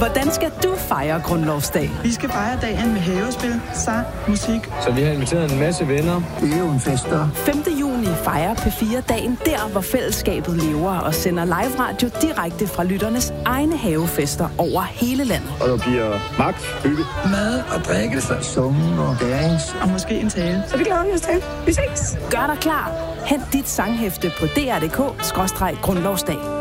Hvordan skal du fejre Grundlovsdag? Vi skal fejre dagen med havespil, sang, musik. Så vi har inviteret en masse venner. Det er jo en fester. 5. juni fejrer P4 dagen der, hvor fællesskabet lever og sender live radio direkte fra lytternes egne havefester over hele landet. Og der bliver max hygge. Mad og drikkelse. Summen og dance. Og måske en tale. Så det glæder vi os til. Vi ses. Gør dig klar. Hent dit sanghæfte på dr.dk/grundlovsdag.